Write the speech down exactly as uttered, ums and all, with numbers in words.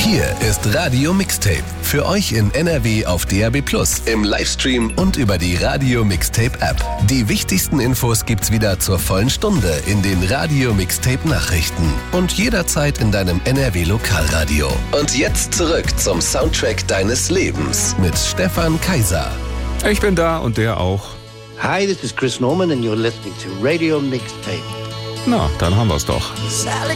Hier ist Radio Mixtape. Für euch in N R W auf D A B plus, im Livestream und über die Radio Mixtape App. Die wichtigsten Infos gibt's wieder zur vollen Stunde in den Radio Mixtape Nachrichten und jederzeit in deinem N R W Lokalradio. Und jetzt zurück zum Soundtrack deines Lebens mit Stefan Kaiser. Ich bin da und der auch. Hi, this is Chris Norman and you're listening to Radio Mixtape. Na, dann haben wir's doch. Sally